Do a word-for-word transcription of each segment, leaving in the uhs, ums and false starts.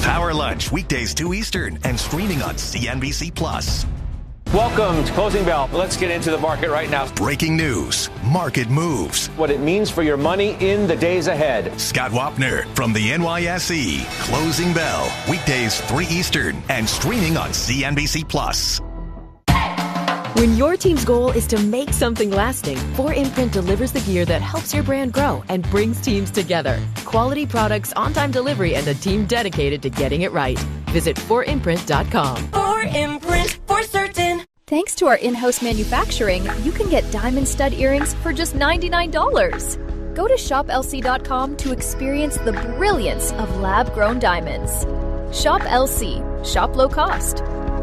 Power Lunch, weekdays two Eastern, and streaming on C N B C Plus. Welcome to Closing Bell. Let's get into the market right now. Breaking news, market moves, what it means for your money in the days ahead. Scott Wapner from the N Y S E. Closing Bell, weekdays three Eastern, and streaming on C N B C Plus. When your team's goal is to make something lasting, four imprint delivers the gear that helps your brand grow and brings teams together. Quality products, on-time delivery, and a team dedicated to getting it right. Visit four imprint dot com. four imprint, for certain. Thanks to our in-house manufacturing, you can get diamond stud earrings for just ninety-nine dollars. Go to shop L C dot com to experience the brilliance of lab-grown diamonds. Shop L C. Shop low cost.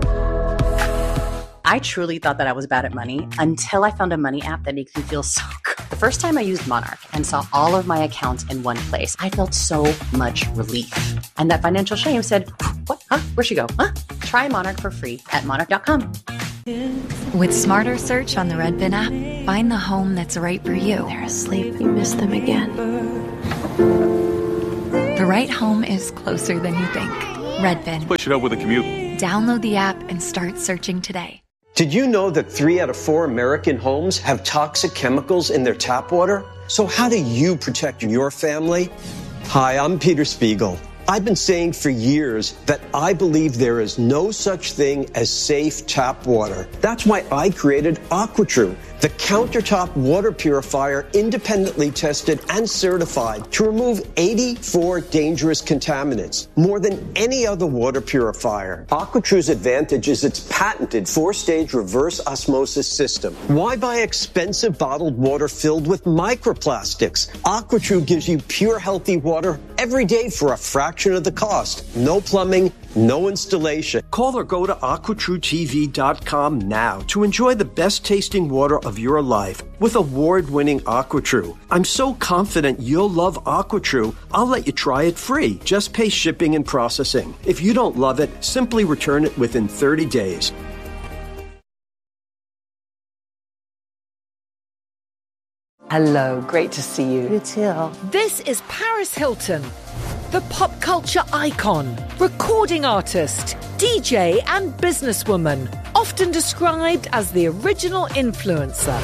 I truly thought that I was bad at money until I found a money app that makes me feel so good. The first time I used Monarch and saw all of my accounts in one place, I felt so much relief. And that financial shame said, what? Huh? Where'd she go? Huh? Try Monarch for free at monarch dot com. With Smarter Search on the Redfin app, find the home that's right for you. They're asleep. You miss them again. The right home is closer than you think. Redfin. Push it up with a commute. Download the app and start searching today. Did you know that three out of four American homes have toxic chemicals in their tap water? So how do you protect your family? Hi, I'm Peter Spiegel. I've been saying for years that I believe there is no such thing as safe tap water. That's why I created AquaTrue, the countertop water purifier independently tested and certified to remove eighty-four dangerous contaminants, more than any other water purifier. AquaTrue's advantage is its patented four-stage reverse osmosis system. Why buy expensive bottled water filled with microplastics? AquaTrue gives you pure, healthy water every day for a fraction of the cost. No plumbing, no installation. Call or go to aqua true T V dot com now to enjoy the best tasting water of your life with award-winning AquaTrue. I'm so confident you'll love AquaTrue, I'll let you try it free. Just pay shipping and processing. If you don't love it, simply return it within thirty days. Hello, great to see you. You too. This is Paris Hilton, the pop culture icon, recording artist, D J and businesswoman, often described as the original influencer.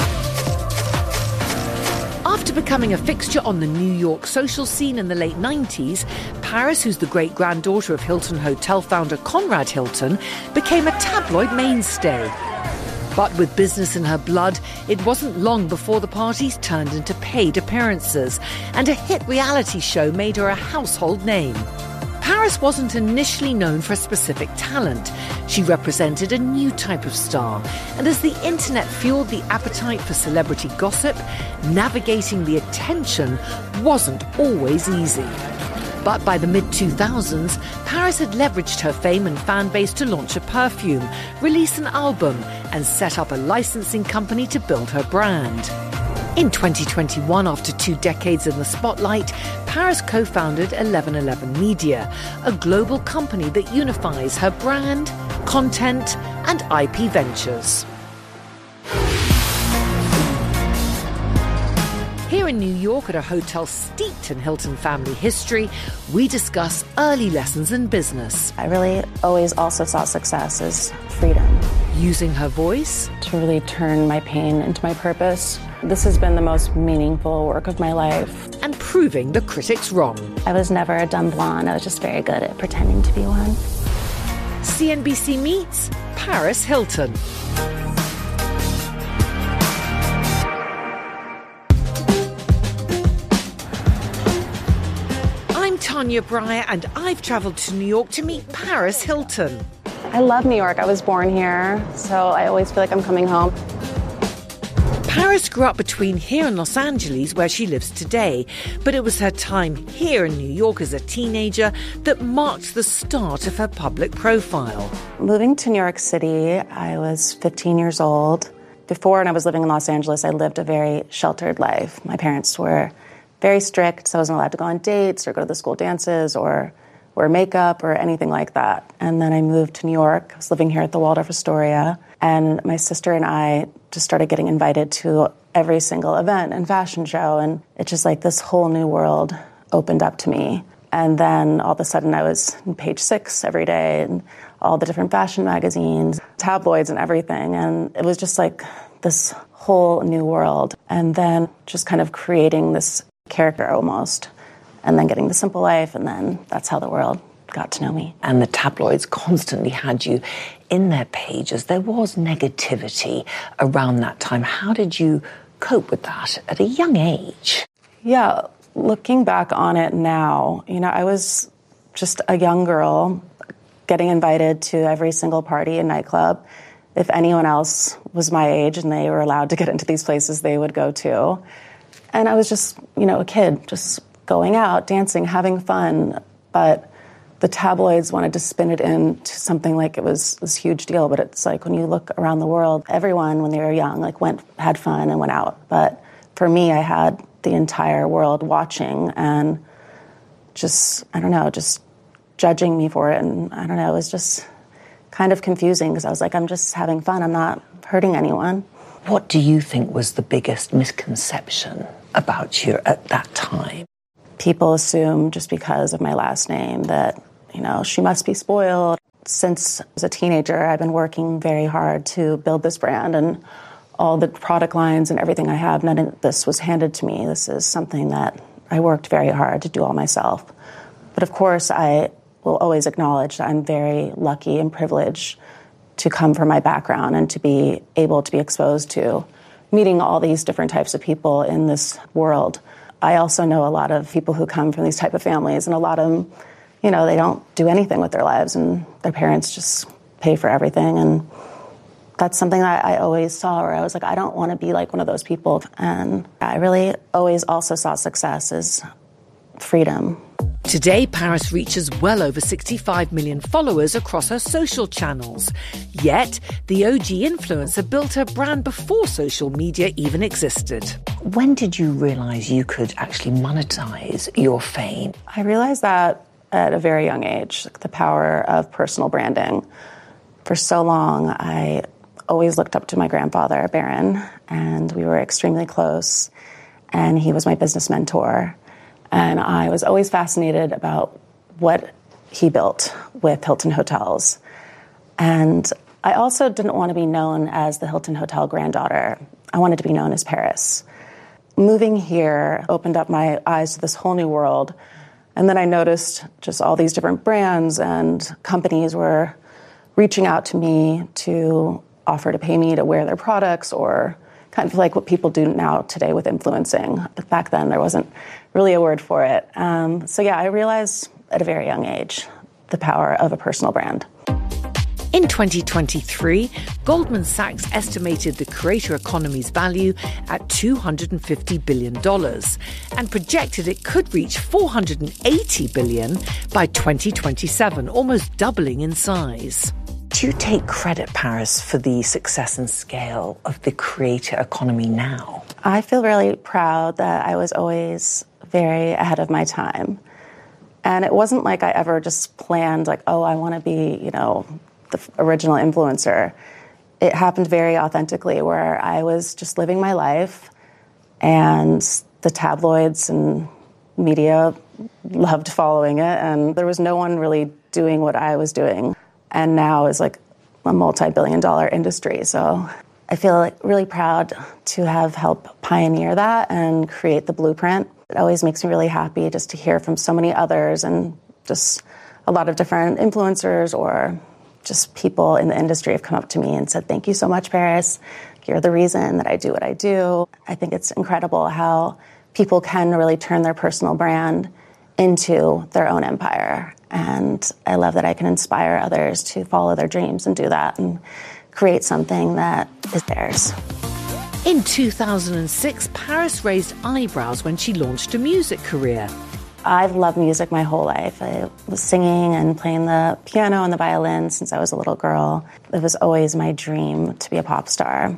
After becoming a fixture on the New York social scene in the late nineties, Paris, who's the great-granddaughter of Hilton Hotel founder Conrad Hilton, became a tabloid mainstay. But with business in her blood, it wasn't long before the parties turned into paid appearances, and a hit reality show made her a household name. Paris wasn't initially known for a specific talent. She represented a new type of star, and as the internet fueled the appetite for celebrity gossip, navigating the attention wasn't always easy. But by the mid two thousands, Paris had leveraged her fame and fan base to launch a perfume, release an album, and set up a licensing company to build her brand. In twenty twenty-one, after two decades in the spotlight, Paris co-founded eleven eleven Media, a global company that unifies her brand, content, and I P ventures. Here in New York at a hotel steeped in Hilton family history, we discuss early lessons in business. I really always also saw success as freedom. Using her voice to really turn my pain into my purpose. This has been the most meaningful work of my life. And proving the critics wrong. I was never a dumb blonde. I was just very good at pretending to be one. C N B C meets Paris Hilton. Tanya Breyer, and I've travelled to New York to meet Paris Hilton. I love New York. I was born here, so I always feel like I'm coming home. Paris grew up between here and Los Angeles, where she lives today, but it was her time here in New York as a teenager that marked the start of her public profile. Moving to New York City, I was fifteen years old. Before, when I was living in Los Angeles, I lived a very sheltered life. My parents were very strict, so I wasn't allowed to go on dates or go to the school dances or wear makeup or anything like that. And then I moved to New York. I was living here at the Waldorf Astoria, and my sister and I just started getting invited to every single event and fashion show, and it's just like this whole new world opened up to me. And then all of a sudden I was on page six every day and all the different fashion magazines, tabloids and everything. And it was just like this whole new world. And then just kind of creating this character almost. And then getting The Simple Life. And then that's how the world got to know me. And the tabloids constantly had you in their pages. There was negativity around that time. How did you cope with that at a young age? Yeah, looking back on it now, you know, I was just a young girl getting invited to every single party and nightclub. If anyone else was my age and they were allowed to get into these places, they would go too. And I was just, you know, a kid, just going out, dancing, having fun. But the tabloids wanted to spin it into something like it was this huge deal. But it's like when you look around the world, everyone when they were young, like went, had fun and went out. But for me, I had the entire world watching and just, I don't know, just judging me for it. And I don't know, it was just kind of confusing because I was like, I'm just having fun. I'm not hurting anyone. What do you think was the biggest misconception about you at that time? People assume just because of my last name that, you know, she must be spoiled. Since I was a teenager, I've been working very hard to build this brand, and all the product lines and everything I have, none of this was handed to me. This is something that I worked very hard to do all myself. But of course, I will always acknowledge that I'm very lucky and privileged to come from my background and to be able to be exposed to meeting all these different types of people in this world. I also know a lot of people who come from these type of families, and a lot of them, you know, they don't do anything with their lives, and their parents just pay for everything. And that's something that I always saw where I was like, I don't want to be like one of those people. And I really always also saw success as freedom. Today, Paris reaches well over sixty-five million followers across her social channels. Yet, the O G influencer built her brand before social media even existed. When did you realise you could actually monetize your fame? I realized that at a very young age, like the power of personal branding. For so long, I always looked up to my grandfather, Baron, and we were extremely close, and he was my business mentor. And I was always fascinated about what he built with Hilton Hotels. And I also didn't want to be known as the Hilton Hotel granddaughter. I wanted to be known as Paris. Moving here opened up my eyes to this whole new world. And then I noticed just all these different brands and companies were reaching out to me to offer to pay me to wear their products, or kind of like what people do now today with influencing. But back then, there wasn't really a word for it. Um, so yeah, I realized at a very young age the power of a personal brand. In twenty twenty-three, Goldman Sachs estimated the creator economy's value at two hundred fifty billion dollars and projected it could reach four hundred eighty billion dollars by twenty twenty-seven, almost doubling in size. Do you take credit, Paris, for the success and scale of the creator economy now? I feel really proud that I was always very ahead of my time. And it wasn't like I ever just planned, like, oh, I want to be, you know, the original influencer. It happened very authentically, where I was just living my life, and the tabloids and media loved following it, and there was no one really doing what I was doing. And now is like a multi-billion dollar industry. So I feel like really proud to have helped pioneer that and create the blueprint. It always makes me really happy just to hear from so many others, and just a lot of different influencers or just people in the industry have come up to me and said, thank you so much, Paris. You're the reason that I do what I do. I think it's incredible how people can really turn their personal brand into their own empire. And I love that I can inspire others to follow their dreams and do that and create something that is theirs. In two thousand six, Paris raised eyebrows when she launched a music career. I've loved music my whole life. I was singing and playing the piano and the violin since I was a little girl. It was always my dream to be a pop star.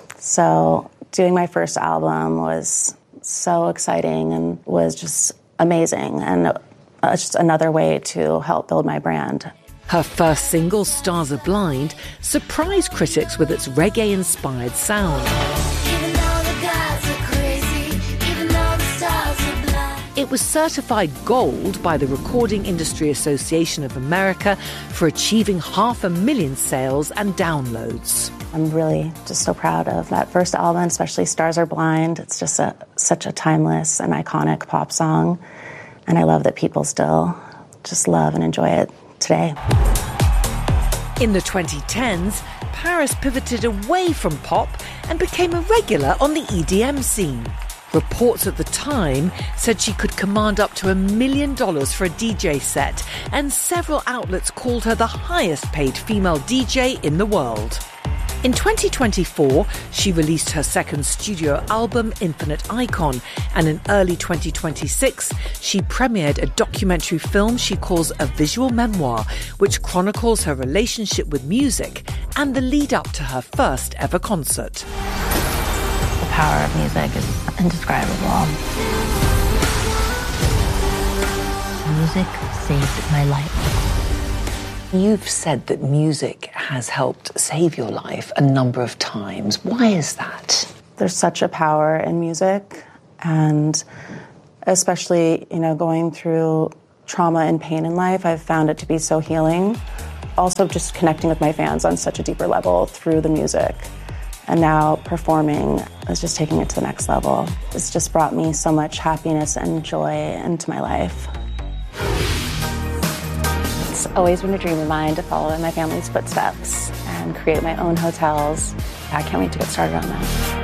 So doing my first album was so exciting and was just amazing, and it's just another way to help build my brand. Her first single, Stars Are Blind, surprised critics with its reggae-inspired sound. It was certified gold by the Recording Industry Association of America for achieving half a million sales and downloads. I'm really just so proud of that first album, especially Stars Are Blind. It's just a, such a timeless and iconic pop song. And I love that people still just love and enjoy it today. In the twenty tens, Paris pivoted away from pop and became a regular on the E D M scene. Reports at the time said she could command up to a million dollars for a D J set, and several outlets called her the highest paid female D J in the world. In twenty twenty-four, she released her second studio album, Infinite Icon, and in early twenty twenty-six, she premiered a documentary film she calls a visual memoir, which chronicles her relationship with music and the lead up to her first ever concert. The power of music is indescribable. Music saved my life. You've said that music has helped save your life a number of times. Why is that? There's such a power in music, and especially, you know, going through trauma and pain in life, I've found it to be so healing. Also just connecting with my fans on such a deeper level through the music. And now performing is just taking it to the next level. It's just brought me so much happiness and joy into my life. It's always been a dream of mine to follow in my family's footsteps and create my own hotels. I can't wait to get started on that.